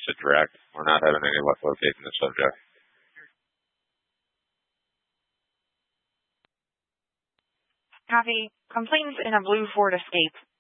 to direct. We're not having any luck locating the subject. Copy. Complainants in a blue Ford Escape